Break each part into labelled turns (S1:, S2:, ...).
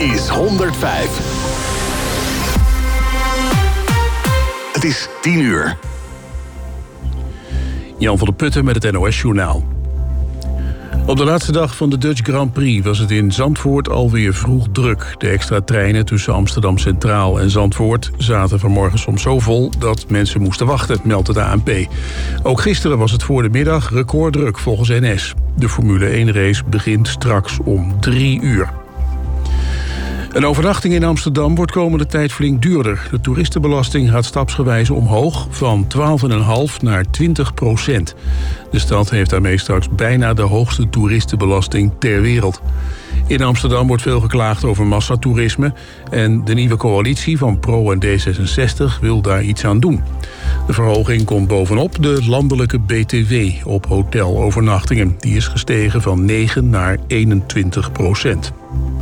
S1: is 105. Het is 10 uur.
S2: Jan van der Putten met het NOS-journaal. Op de laatste dag van de Dutch Grand Prix was het in Zandvoort alweer vroeg druk. De extra treinen tussen Amsterdam Centraal en Zandvoort zaten vanmorgen soms zo vol dat mensen moesten wachten, meldt het ANP. Ook gisteren was het voor de middag recorddruk volgens NS. De Formule 1-race begint straks om 3 uur. Een overnachting in Amsterdam wordt komende tijd flink duurder. De toeristenbelasting gaat stapsgewijs omhoog van 12,5 naar 20%. De stad heeft daarmee straks bijna de hoogste toeristenbelasting ter wereld. In Amsterdam wordt veel geklaagd over massatoerisme en de nieuwe coalitie van Pro en D66 wil daar iets aan doen. De verhoging komt bovenop de landelijke BTW op hotelovernachtingen. Die is gestegen van 9 naar 21%.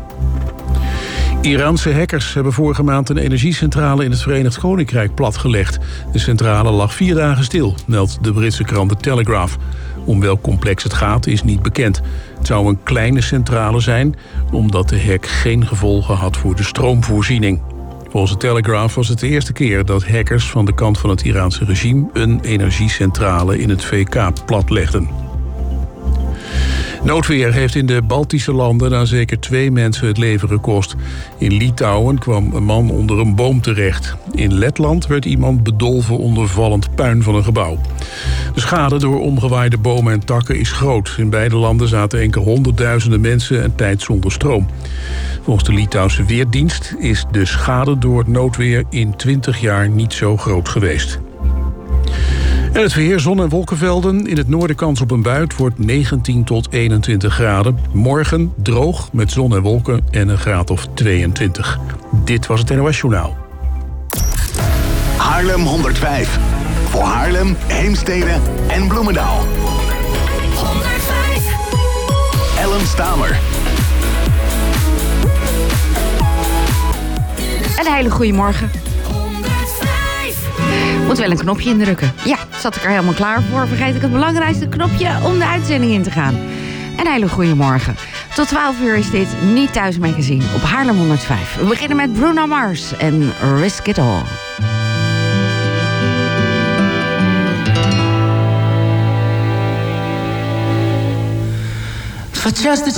S2: Iraanse hackers hebben vorige maand een energiecentrale in het Verenigd Koninkrijk platgelegd. De centrale lag 4 dagen stil, meldt de Britse krant The Telegraph. Om welk complex het gaat is niet bekend. Het zou een kleine centrale zijn, omdat de hack geen gevolgen had voor de stroomvoorziening. Volgens The Telegraph was het de eerste keer dat hackers van de kant van het Iraanse regime een energiecentrale in het VK platlegden. Noodweer heeft in de Baltische landen aan zeker 2 mensen het leven gekost. In Litouwen kwam een man onder een boom terecht. In Letland werd iemand bedolven onder vallend puin van een gebouw. De schade door omgewaaide bomen en takken is groot. In beide landen zaten enkele honderdduizenden mensen een tijd zonder stroom. Volgens de Litouwse Weerdienst is de schade door het noodweer in 20 jaar niet zo groot geweest. En het weer, zon- en wolkenvelden. In het noorden kans op een bui. Het wordt 19 tot 21 graden. Morgen droog met zon en wolken en een graad of 22. Dit was het NOS Journaal.
S1: Haarlem 105. Voor Haarlem, Heemstede en Bloemendaal.
S3: 105.
S1: Ellen Stamer.
S4: Een hele goede morgen. Moet wel een knopje indrukken. Ja, zat ik er helemaal klaar voor. Vergeet ik het belangrijkste knopje om de uitzending in te gaan. Een hele goede morgen. Tot 12 uur is dit Niet Thuis Magazine op Haarlem 105. We beginnen met Bruno Mars en Risk It All.
S5: For just a